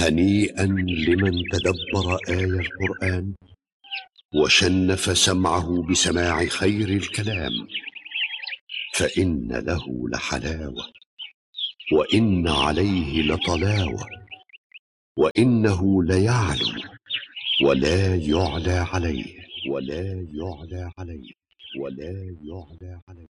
هنيئا لمن تدبر آي القرآن وشنف سمعه بسماع خير الكلام، فإن له لحلاوة وإن عليه لطلاوة، وإنه ليعلو ولا يعلى عليه.